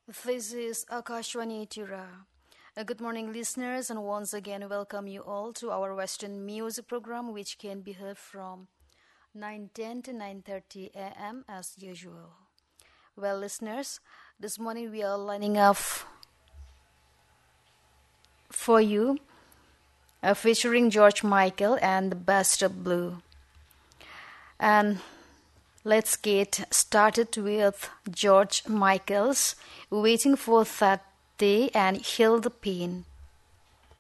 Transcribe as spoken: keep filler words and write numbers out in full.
This is Akashwani Tira. Uh, good morning, listeners, and once again, welcome you all to our Western music program, which can be heard from nine ten to nine thirty a m as usual. Well, listeners, this morning we are lining up for you, uh, featuring George Michael and the Best of Blue. And let's get started with George Michael's Waiting for That Day and Heal the Pain.